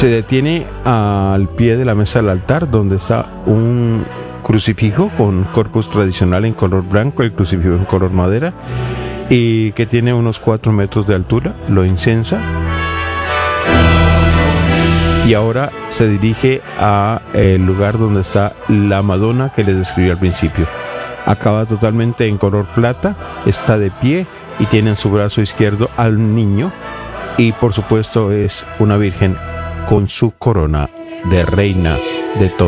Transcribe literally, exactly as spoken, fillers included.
Se detiene al pie de la mesa del altar, donde está un crucifijo con corpus tradicional en color blanco, el crucifijo en color madera, y que tiene unos cuatro metros de altura. Lo incensa y ahora se dirige a el lugar donde está la Madonna que les describí al principio. Acaba totalmente en color plata, está de pie y tiene en su brazo izquierdo al niño, y por supuesto es una virgen con su corona de reina de todo.